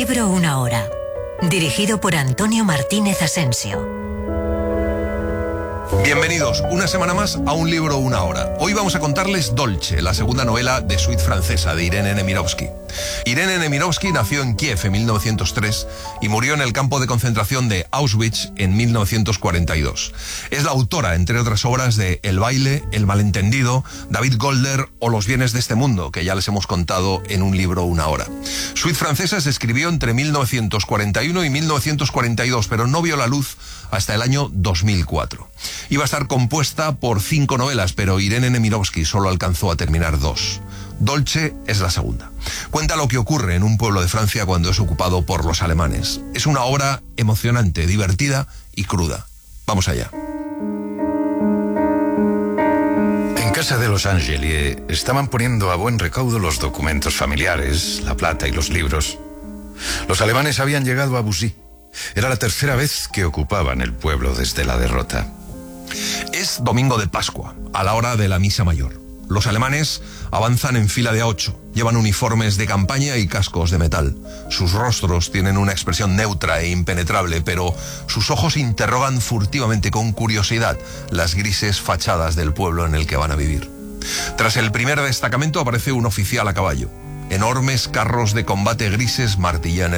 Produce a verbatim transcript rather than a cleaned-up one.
libro Una hora. Dirigido por Antonio Martínez Asensio. Bienvenidos una semana más a Un libro, una hora. Hoy vamos a contarles Dolce, la segunda novela de Suite francesa de Irene Nemirovsky. Irene Nemirovsky nació en Kiev en mil novecientos tres y murió en el campo de concentración de Auschwitz en mil novecientos cuarenta y dos. Es la autora, entre otras obras, de El baile, El malentendido, David Golder o Los bienes de este mundo, que ya les hemos contado en Un libro, una hora. Suite francesa se escribió entre mil novecientos cuarenta y uno y mil novecientos cuarenta y dos, pero no vio la luz hasta el año dos mil cuatro. Iba a estar compuesta por cinco novelas, pero Irene Nemirovsky solo alcanzó a terminar dos. Dolce es la segunda. Cuenta lo que ocurre en un pueblo de Francia cuando es ocupado por los alemanes. Es una obra emocionante, divertida y cruda. Vamos allá. En casa de los Angeli estaban poniendo a buen recaudo los documentos familiares, la plata y los libros. Los alemanes habían llegado a Bussy. Era la tercera vez que ocupaban el pueblo desde la derrota. Es domingo de Pascua, a la hora de la misa mayor. Los alemanes avanzan en fila de a ocho, llevan uniformes de campaña y cascos de metal. Sus rostros tienen una expresión neutra e impenetrable, pero sus ojos interrogan furtivamente con curiosidad las grises fachadas del pueblo en el que van a vivir. Tras el primer destacamento aparece un oficial a caballo. Enormes carros de combate grises martillan el